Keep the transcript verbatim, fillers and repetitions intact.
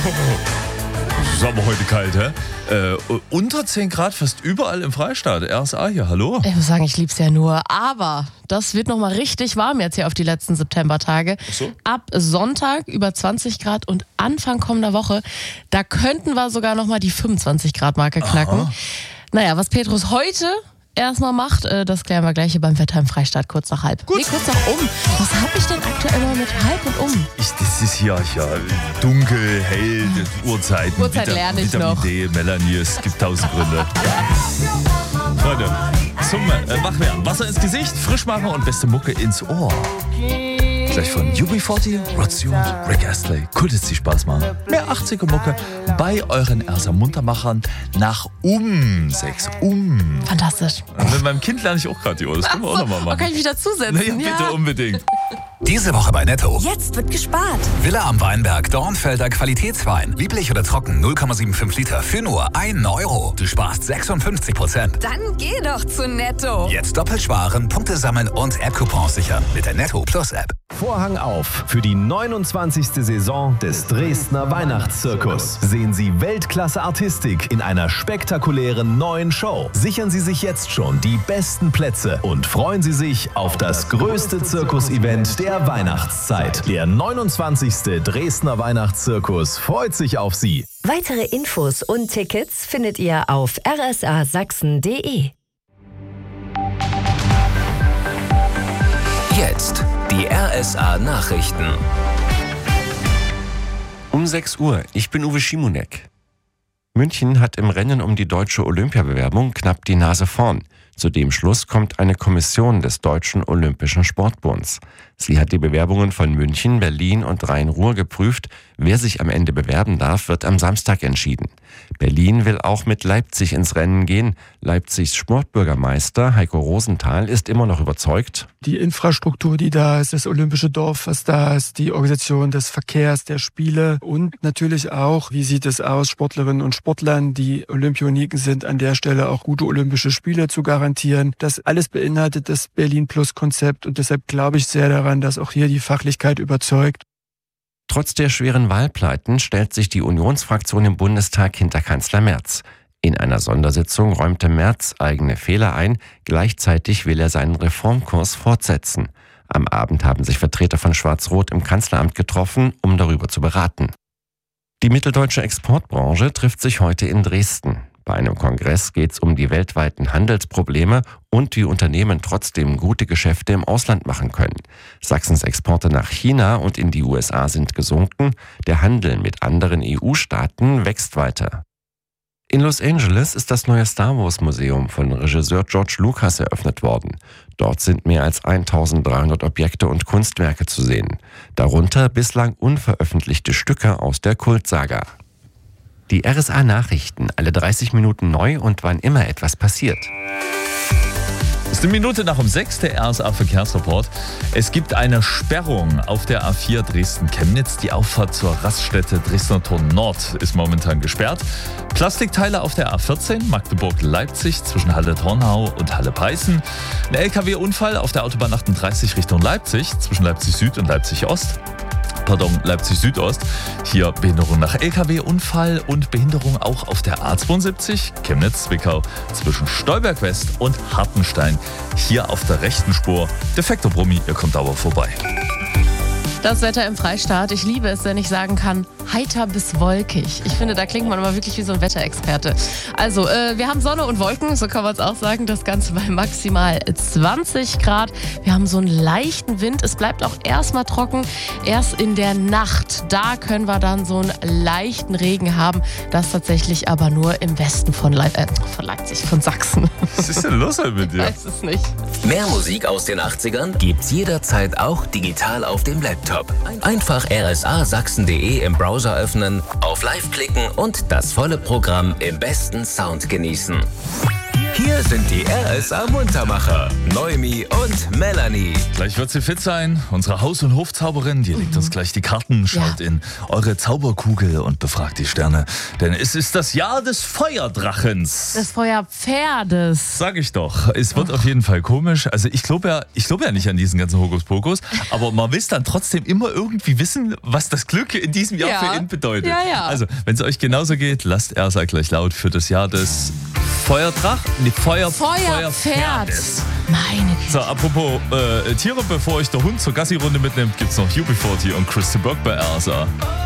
Es ist aber heute kalt, hä? Äh, unter zehn Grad fast überall im Freistaat. R S A hier, hallo? Ich muss sagen, ich lieb's ja nur. Aber das wird nochmal richtig warm jetzt hier auf die letzten Septembertage. Ach so? Ab Sonntag über zwanzig Grad und Anfang kommender Woche, da könnten wir sogar nochmal die fünfundzwanzig Grad Marke knacken. Aha. Naja, was Petrus heute erstmal macht, äh, das klären wir gleich hier beim Wetter im Freistaat kurz nach halb. Gut. Nee, kurz nach um. Was habe ich denn aktuell mal mit halb und um? Ich, das ist hier ja dunkel, hell, Uhrzeiten. Uhrzeit lerne ich Vitamin noch. D, Melanie, es gibt tausend Gründe. Freunde, zum äh, Wachwerden. Wasser ins Gesicht, frisch machen und beste Mucke ins Ohr. Gleich von U B vierzig, Rod Stewart, Rick Astley. Cool, dass die Spaß machen. Mehr achtziger Mucke bei euren Ersa Muntermachern nach um sechs. Um. Fantastisch. Mit meinem Kind lerne ich auch gerade die Uhr. Das können wir auch nochmal machen. Oh, kann ich mich dazusetzen? Naja, bitte unbedingt. Diese Woche bei Netto. Jetzt wird gespart. Villa am Weinberg, Dornfelder Qualitätswein. Lieblich oder trocken, null Komma fünfundsiebzig Liter für nur einen Euro. Du sparst sechsundfünfzig Prozent. Dann geh doch zu Netto. Jetzt doppelt sparen, Punkte sammeln und App-Coupons sichern mit der Netto Plus App. Vorhang auf für die neunundzwanzigste Saison des Dresdner Weihnachtszirkus. Sehen Sie Weltklasse-Artistik in einer spektakulären neuen Show. Sichern Sie sich jetzt schon die besten Plätze und freuen Sie sich auf das größte Zirkus-Event der Weihnachtszeit. Der neunundzwanzigste Dresdner Weihnachtszirkus freut sich auf Sie. Weitere Infos und Tickets findet ihr auf r s a sachsen punkt d e. Jetzt die R S A Nachrichten. Um sechs Uhr, ich bin Uwe Schimonek. München hat im Rennen um die deutsche Olympiabewerbung knapp die Nase vorn. Zu dem Schluss kommt eine Kommission des Deutschen Olympischen Sportbunds. Sie hat die Bewerbungen von München, Berlin und Rhein-Ruhr geprüft. Wer sich am Ende bewerben darf, wird am Samstag entschieden. Berlin will auch mit Leipzig ins Rennen gehen. Leipzigs Sportbürgermeister Heiko Rosenthal ist immer noch überzeugt. Die Infrastruktur, die da ist, das olympische Dorf, was da ist, die Organisation des Verkehrs, der Spiele und natürlich auch, wie sieht es aus, Sportlerinnen und Sportlern, die Olympioniken sind, an der Stelle auch gute olympische Spiele zu garantieren. Das alles beinhaltet das Berlin-Plus-Konzept und deshalb glaube ich sehr daran, dass auch hier die Fachlichkeit überzeugt. Trotz der schweren Wahlpleiten stellt sich die Unionsfraktion im Bundestag hinter Kanzler Merz. In einer Sondersitzung räumte Merz eigene Fehler ein, gleichzeitig will er seinen Reformkurs fortsetzen. Am Abend haben sich Vertreter von Schwarz-Rot im Kanzleramt getroffen, um darüber zu beraten. Die mitteldeutsche Exportbranche trifft sich heute in Dresden. Bei einem Kongress geht es um die weltweiten Handelsprobleme und wie Unternehmen trotzdem gute Geschäfte im Ausland machen können. Sachsens Exporte nach China und in die U S A sind gesunken. Der Handel mit anderen E U-Staaten wächst weiter. In Los Angeles ist das neue Star Wars Museum von Regisseur George Lucas eröffnet worden. Dort sind mehr als eintausenddreihundert Objekte und Kunstwerke zu sehen. Darunter bislang unveröffentlichte Stücke aus der Kultsaga. Die R S A-Nachrichten, alle dreißig Minuten neu und wann immer etwas passiert. Es ist eine Minute nach um sechs, der R S A-Verkehrsreport. Es gibt eine Sperrung auf der A vier Dresden-Chemnitz. Die Auffahrt zur Raststätte Dresdner Tor Nord ist momentan gesperrt. Plastikteile auf der A vierzehn Magdeburg-Leipzig zwischen Halle-Tornau und Halle-Peißen. Ein L K W-Unfall auf der Autobahn achtunddreißig Richtung Leipzig zwischen Leipzig-Süd und Leipzig-Ost. Pardon, Leipzig-Südost. Hier Behinderung nach L K W-Unfall und Behinderung auch auf der A zweiundsiebzig Chemnitz-Zwickau zwischen Stolberg-West und Hartenstein. Hier auf der rechten Spur. Defekter Brummi, ihr kommt aber vorbei. Das Wetter im Freistaat. Ich liebe es, wenn ich sagen kann, heiter bis wolkig. Ich finde, da klingt man immer wirklich wie so ein Wetterexperte. Also, äh, wir haben Sonne und Wolken, so kann man es auch sagen. Das Ganze bei maximal zwanzig Grad. Wir haben so einen leichten Wind. Es bleibt auch erstmal trocken. Erst in der Nacht, da können wir dann so einen leichten Regen haben. Das tatsächlich aber nur im Westen von, Le- äh, von Leipzig, von Sachsen. Was ist denn los mit dir? Ich weiß es nicht. Mehr Musik aus den achtzigern gibt's jederzeit auch digital auf dem Laptop. Einfach r s a sachsen punkt d e im Browser öffnen, auf Live klicken und das volle Programm im besten Sound genießen. Hier sind die R S A-Muntermacher, Noemi und Melanie. Gleich wird sie fit sein. Unsere Haus- und Hofzauberin, die legt uns gleich die Karten, schaut Ja. in eure Zauberkugel und befragt die Sterne. Denn es ist das Jahr des Feuerdrachens. Des Feuerpferdes. Sag ich doch. Es wird auf jeden Fall komisch. Also ich glaube ja, ich glaube ja nicht an diesen ganzen Hokuspokus, aber man will dann trotzdem immer irgendwie wissen, was das Glück in diesem Jahr Ja. für ihn bedeutet. Ja, ja. Also, wenn es euch genauso geht, lasst R S A gleich laut für das Jahr des Feuerdrach, nee, Feuer, Feuerpferd. Feuerpferdes. Meine Güte. So, apropos äh, Tiere, bevor euch der Hund zur Gassi-Runde mitnimmt, gibt's noch U B vierzig und Chris Brock bei R S A.